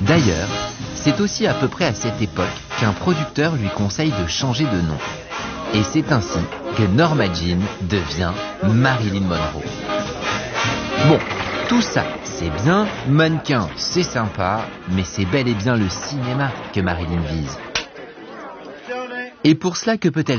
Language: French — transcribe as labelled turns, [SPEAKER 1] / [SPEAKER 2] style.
[SPEAKER 1] D'ailleurs, c'est aussi à peu près à cette époque qu'un producteur lui conseille de changer de nom. Et c'est ainsi que Norma Jean devient Marilyn Monroe. Bon, tout ça, c'est bien, mannequin, c'est sympa, mais c'est bel et bien le cinéma que Marilyn vise. Et pour cela, que peut-elle faire ?